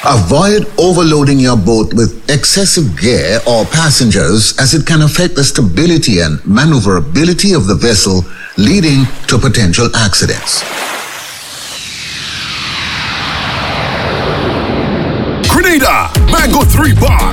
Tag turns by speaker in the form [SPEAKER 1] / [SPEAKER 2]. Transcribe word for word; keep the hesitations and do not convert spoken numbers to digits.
[SPEAKER 1] Avoid overloading your boat with excessive gear or passengers as it can affect the stability and maneuverability of the vessel, leading to potential accidents.
[SPEAKER 2] Grenada Mango three Bar